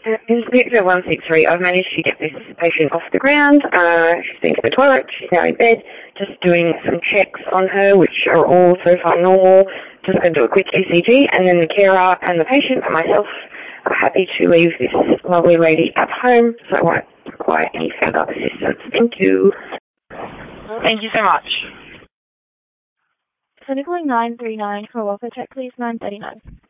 Inspector 163, I've managed to get this patient off the ground. She's been to the toilet, she's now in bed, just doing some checks on her, which are all so far normal. Just going to do a quick ECG, and then the carer and the patient and myself are happy to leave this lovely lady at home, so I won't require any further assistance. Thank you. Thank you so much. Clinical 939 for welfare check, please, 939.